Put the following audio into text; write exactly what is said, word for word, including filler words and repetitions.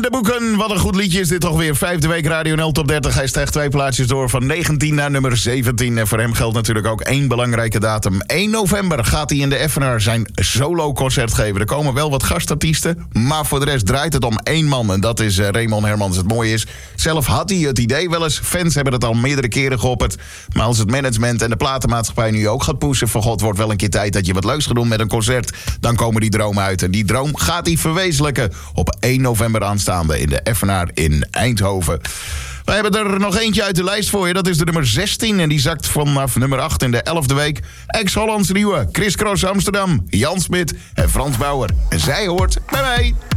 de boeken. Wat een goed liedje is dit toch weer. Vijfde week Radio N L Top dertig. Hij stijgt twee plaatsjes door van negentien naar nummer zeventien. En voor hem geldt natuurlijk ook één belangrijke datum. één november gaat hij in de Effenaar zijn solo-concert geven. Er komen wel wat gastartiesten, maar voor de rest draait het om één man. En dat is uh, Raymond Hermans. Het mooie is, zelf had hij het idee wel eens. Fans hebben het al meerdere keren geopperd. Maar als het management en de platenmaatschappij nu ook gaat pushen... van god, wordt wel een keer tijd dat je wat leuks gaat doen met een concert... dan komen die dromen uit. En die droom gaat hij verwezenlijken op één november aanstaande in de Effenaar in Eindhoven. We hebben er nog eentje uit de lijst voor je. Dat is de nummer zestien en die zakt vanaf nummer acht in de elfde week. Ex-Hollands nieuwe, Chris Cross Amsterdam, Jan Smit en Frans Bauer. En zij hoort bij mij.